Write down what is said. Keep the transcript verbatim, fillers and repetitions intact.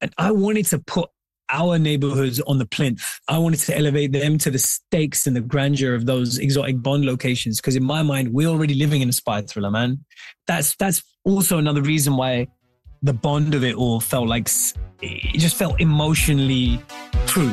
And I wanted to put our neighborhoods on the plinth. I wanted to elevate them to the stakes and the grandeur of those exotic Bond locations. Because in my mind, we're already living in a spy thriller, man. That's that's also another reason why the Bond of it all felt like, it just felt emotionally true.